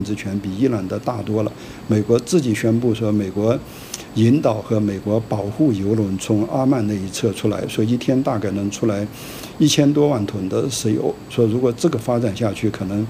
制权比伊朗的大多了。美国自己宣布说，美国引导和美国保护油轮从阿曼那一侧出来，说一天大概能出来1000多万吨的石油。说如果这个发展下去，可能